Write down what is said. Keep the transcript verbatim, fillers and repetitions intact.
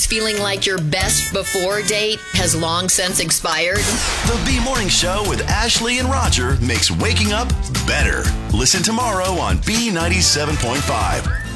Feeling like your best before date has long since expired? The B Morning Show with Ashley and Roger makes waking up better. Listen tomorrow on B ninety-seven point five.